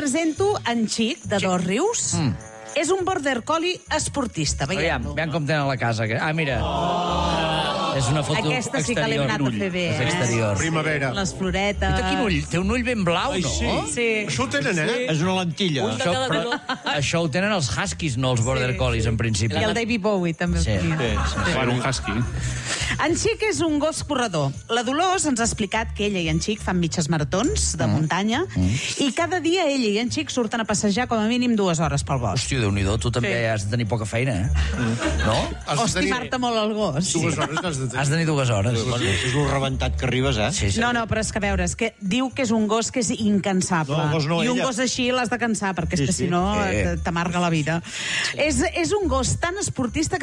presento en Xic, de Dosrius. És un border collie esportista, veiem-lo. Veiem com tenen la casa. Ah, mira. És una foto exterior. Aquesta sí que l'hem anat a fer bé, És exterior. Primavera. Les floretes... Té quin ull? Té un ull ben blau, no? Sí. Això ho tenen, És una lentilla. Això ho tenen els huskies, no els border collies, en principi. I el David Bowie també ho tenia. Bueno, un husky. En Xic és un gos corredor. La Dolors ens ha explicat que ella i en Xic fan mitges maratons de muntanya i cada dia ella i en Xic surten a passejar com a mínim 2 hores pel bosc. Hòstia, Déu-n'hi-do, tu també has de tenir poca feina, No? O estimar-te molt el gos. 2 hores has de tenir. Has de tenir 2 hores. És lo rebentat que arribes, Sí, sí. No, però és que a veure, és que diu que és un gos que és incansable. No, el gos no, I un ella. gos així l'has de cansar, perquè és que si no t'amarga la vida. És un gos tan esportista